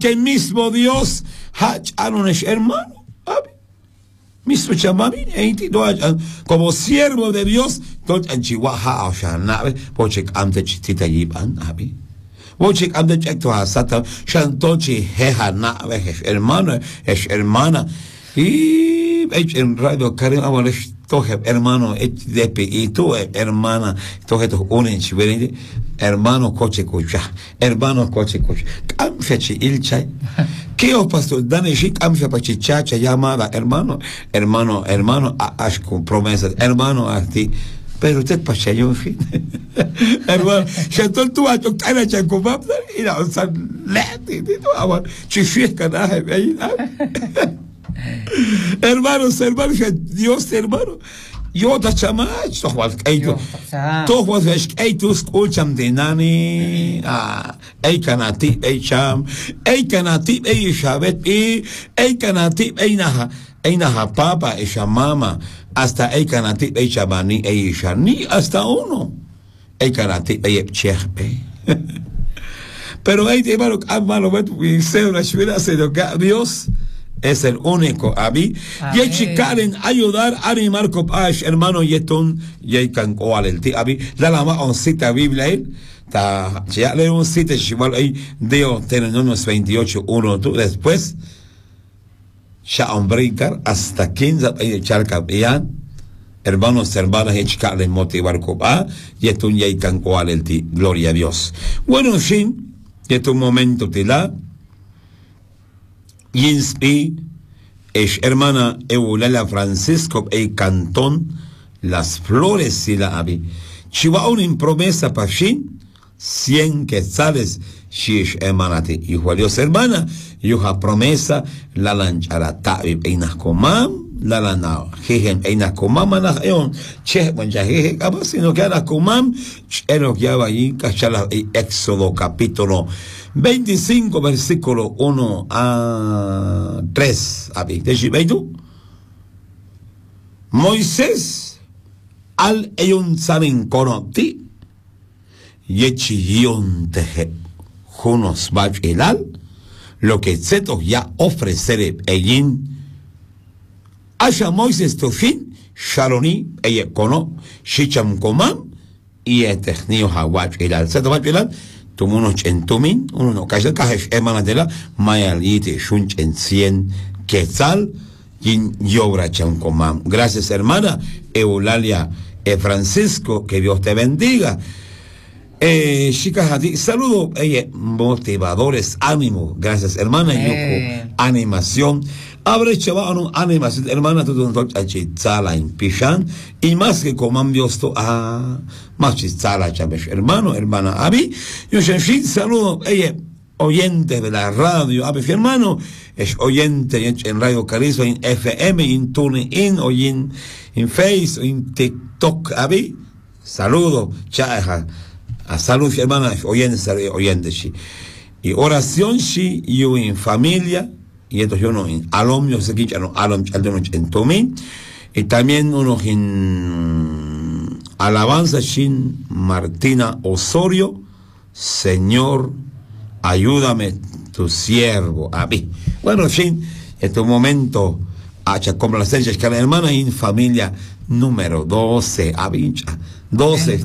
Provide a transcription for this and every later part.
que el mismo Dios Hacharonesh hermano, mismo chamami, como siervo de Dios, tot en Chihuahua o Shanabe, Pochek Amte Chitita Yiban, Pochek Amte Checto Hasata, Shantochi Hehanabe, hermano, es hermana, y en Radio Karim Amalesh. Hermano, y tú, hermana, todos estos unen, hermano, coche, hermano, coche. Camfechi, il chay. ¿Qué os pasó? Dane shik, camfe pachichacha, llamada, hermano, con promesas, hermano, a ti. Pero usted pachayo, en fin. Hermano, ya todo tú a tocar a Chacomap, y la osan, leti, agua, chifiesca, nada, hermanos, Dios, hermano. Yo te chamach, toch was tu escucham de nani, kanati, cham, kanati, shabet, kanati, naha papa, mama, hasta kanati, chamani, ni hasta uno, kanati, chehpe. Pero hermano, Dios es el único, Abi. Y Karen ayudar a animar copash, hermano Yetun, Yekan Oalti, Abi. La lama on cita Biblia, ya le un cita Shival, Deuteronomio 28, 1, 2, después, ya on brincar hasta 15, Charca, hermanos, hermanas, Karen motivar copa, Yetun Yekan Oalti, gloria a Dios. Bueno, fin, Yetun momento te la. Yinspi, es hermana Eulalia Francisco, Cantón, Las Flores y la Abi. Chihuahua en promesa para Shin, 100 quetzales, Shish hermanati. Hijo Dios, hermana, yuha promesa, la lanchara tabi, Einascomam, la lana, Jejem, Einascomam, Manajon, Che, Manjaje, sino que Anascomam, Eno que va ahí, Cachala, Éxodo capítulo 25, versículo 1 a 3. Moisés al eyun saben conoti yechiyon teje junos bach elal lo que zetos ya ofreceré eyin haya Moisés tofin shaloni eye cono shicham komam y etechnio hawach elal zeto bach elal unos chentumin, uno cayó cajas emanatela, mayalite, shunch en 100 quetzal, yin yobra chancomam. Gracias, hermana Eulalia Francisco, que Dios te bendiga. Chicas, saludo, motivadores, ánimo. Gracias, hermana Yuko, animación. Abre chavano animación, hermana, tú no chitzala en pishan, y más que coman Dios to más chitzala chavesh, hermana Abi, yo saludo, oyente de la radio, Abi, hermano, es oyente en Radio Carisma, en FM, en TuneIn, o en Face, o en TikTok, Abi, saludo, chaja, a salud, hermana, oyente, sí, y oración, sí, yo en familia. Y esto yo no en alom, yo sé que ya no alom, en Tomín, y también uno en alabanza sin Martina Osorio, Señor, ayúdame tu siervo, a mí. Bueno, fin, este momento, hacha complacencia, que la hermana en familia número 12, avincha, 12,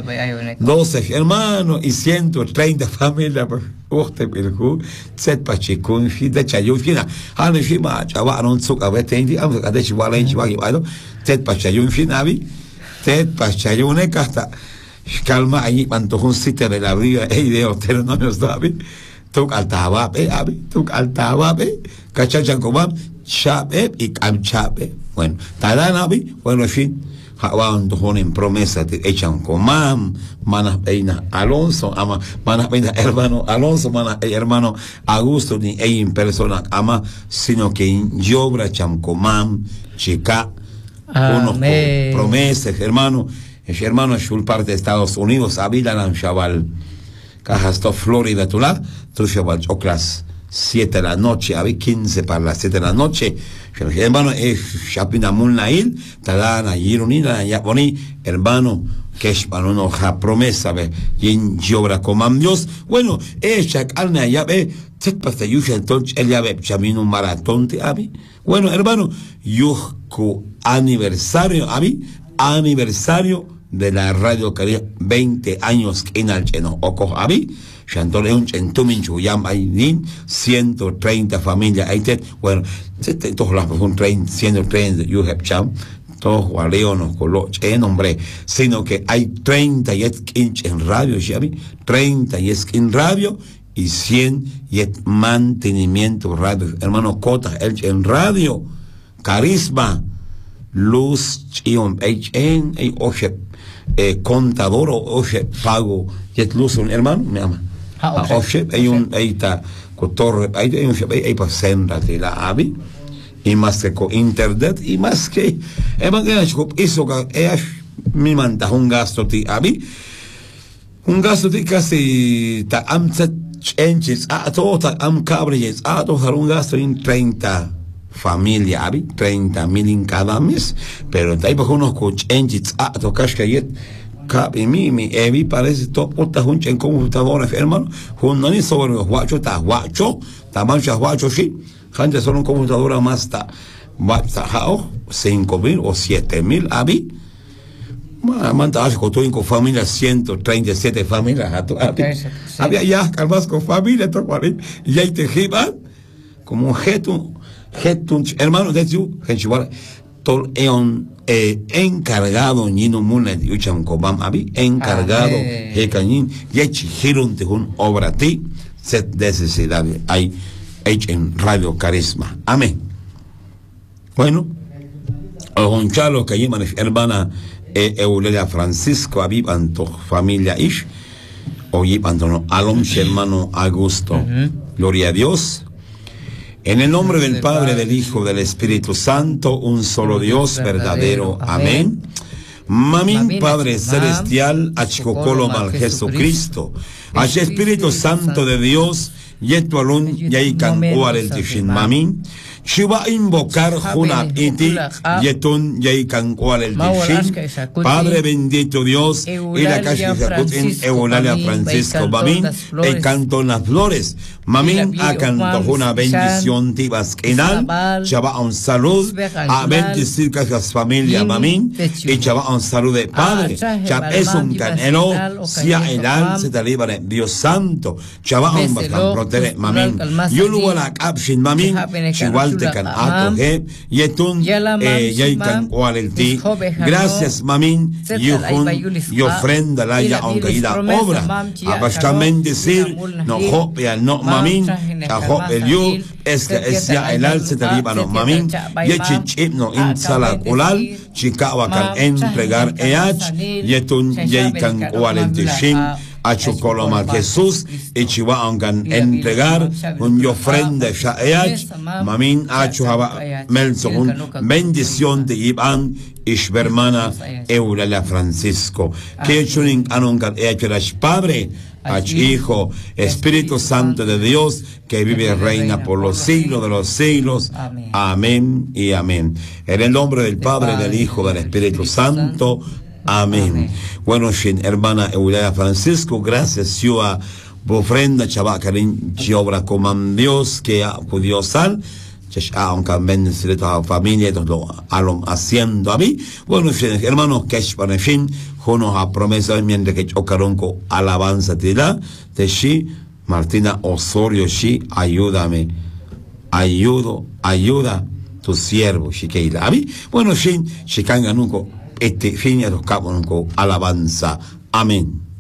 12 hermanos y 130 familias, Ochte Bilku, Zet Pachikun, Fida Chayufina, Hanishima, Chavaron Suk, Avetendi, Adesh Valenchi, Zet Pachayun Finavi, Zet Pachayune Casta, calma ahí, Mantojun Sita de la Briga, de Deuteronomios David, Tuk Altababe, Tuk Altababe, Cachachan Chabe y Camchabe. Bueno, Tadanabi, bueno, en fin. Hawan en promesa te echan comam, manas peina Alonso, ama, manas peina hermano Alonso, manas hermano Augusto, ni en persona ama, sino que en yobra cham comam, chica, unos promesas, hermano, es hermano es parte de Estados Unidos, Avilan Chaval, Cajasto, Florida, tu Chaval, Oclas. 7 de la noche, había 15 para las 7 de la noche. Hermano, es Chapina Mulnail, Tadana, Yirunina, Yaponi, hermano, que es para una hoja promesa, ve, y obra como Dios. Bueno, ella carne allá, ve, se pasa yuja, entonces, ella ve, chamino un maratón, te abi. Bueno, hermano, yujo aniversario, abi, aniversario de la Radio Caribe, 20 años en el cheno, oco, abi. Entonces, un chentumin chuyam hay 130 familias, bueno, todos los 130, you have cham, todos gualeonos, hombre, sino que hay 30 y en radio, ¿sí? 30 y en radio y 100 y mantenimiento radio, hermano Cota, en radio, carisma, luz, chion, oye, contador, oye, pago, y luz, hermano, me ama. Hay está cotorre, hay para sentarse la abi y más que con internet y más que eso que me manda un gasto de abi, un gasto de casi ta amsa changes a todo ta am cabres a todo un gasto en 30 familia abi 30,000 en cada mes, pero hay para unos changes a to cash que y mi evi parece todo otra junta en computadora, hermano, junto sobre los guachos, ta mancha guacho, sí, gente son una computadora más ta 5,000 o 7,000 abi, manta con familia 137 familias, había ya calmas con familia, y ahí te giban como un jetun, hermano, de tu, todo encargado nino muna de ucham kobam abi encargado cañín y exigiron de un obra ti set necesidad hay en Radio Carisma. Amén. Bueno, Gonzalo que lleva hermana Eulalia Francisco abi anto familia ish oye pantono Alonso hermano Augusto. Gloria a Dios. En el nombre del Padre, del Hijo, del Espíritu Santo, un solo Dios verdadero. Amén. Mamín, Padre Celestial, achicocolo mal Jesucristo, ach Espíritu Santo de Dios, yetu alun yaikan uar el tishin mamín, Shiva invocar Junab iti, yetun yaikan uar el tishin, Padre bendito Dios, y la calle en Eulalia Francisco, mamín, y canto las flores, mamín, a canto una bendición tibas kenal, chava un salud, a bendecir que las familias, mamín, y chava un salud de Padre, chava es un canelo, si a el al se te libra Dios Santo, chava un bastante protere, mamín, yo luego la capshin, mamín, chihual te can ato, yetun, yaikan oal el ti, gracias, mamín, y ofrenda la ya aunque la obra, abastamente decir, no jope no mamín, a jope yo, es que es ya el al se te libra no mamín, yechichip no insala kulal, chicawa can entregar each, yetun yaikan oal el tishin, a Chocoloma Jesús y Chihuahuan entregar un ofrenda shaeach mamín a Chuhaba Melson bendición de Iván y su hermana Eulalia Francisco que chunin anongan each Padre Ach Hijo Espíritu Santo de Dios que vive y reina por los siglos de los siglos. Amén y amén. En el nombre del Padre, del Hijo, del Espíritu Santo. Amén. Bueno, hermana Eulalia Francisco, gracias yo a ofrenda chabacarín y obra como Dios que ha podido sal, aunque bendecir a la familia, lo haciendo a mí. Bueno, hermanos, que es para el fin, unos a promesa mientras que chocaron con alabanza te da, de sí, Martina Osorio, sí, ayúdame, ayuda tu siervo, sí, que irá a mí. Bueno, sí, si cangan un este fin a los cabos con alabanza. Amén.